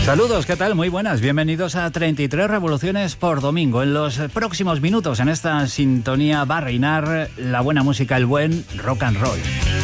Saludos, ¿qué tal? Muy buenas, bienvenidos a 33 Revoluciones por Domingo. En los próximos minutos en esta sintonía va a reinar la buena música, el buen rock and roll.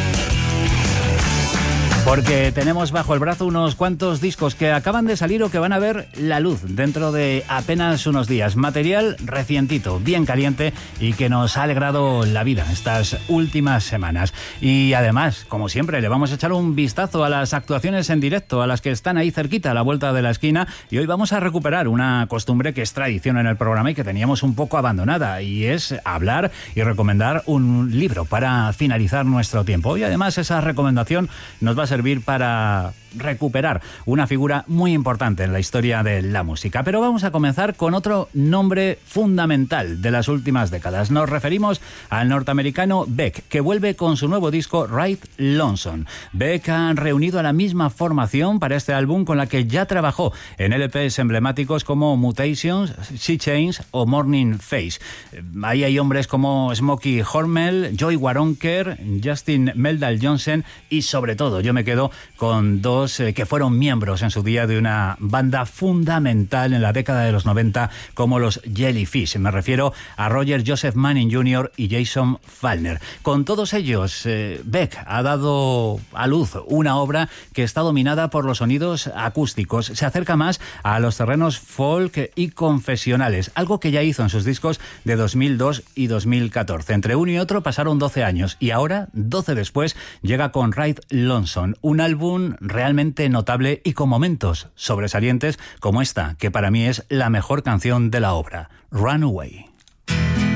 Porque tenemos bajo el brazo unos cuantos discos que acaban de salir o que van a ver la luz dentro de apenas unos días. Material recientito, bien caliente y que nos ha alegrado la vida estas últimas semanas. Y además, como siempre, le vamos a echar un vistazo a las actuaciones en directo, a las que están ahí cerquita, a la vuelta de la esquina. Y hoy vamos a recuperar una costumbre que es tradición en el programa y que teníamos un poco abandonada. Y es hablar y recomendar un libro para finalizar nuestro tiempo. Y además esa recomendación nos va a servir para recuperar una figura muy importante en la historia de la música. Pero vamos a comenzar con otro nombre fundamental de las últimas décadas. Nos referimos al norteamericano Beck, que vuelve con su nuevo disco Ride Lonesome. Beck ha reunido a la misma formación para este álbum con la que ya trabajó en LPs emblemáticos como Mutations, Sea Change o Morning Face. Ahí hay hombres como Smokey Hormel, Joey Waronker, Justin Meldal-Johnsen y sobre todo yo me quedo con dos que fueron miembros en su día de una banda fundamental en la década de los 90 como los Jellyfish. Me refiero a Roger Joseph Manning Jr. y Jason Falkner. Con todos ellos, Beck ha dado a luz una obra que está dominada por los sonidos acústicos. Se acerca más a los terrenos folk y confesionales, algo que ya hizo en sus discos de 2002 y 2014. Entre uno y otro pasaron 12 años y ahora, 12 después, llega con Ride Lonesome, un álbum realmente notable y con momentos sobresalientes como esta, que para mí es la mejor canción de la obra, Runaway.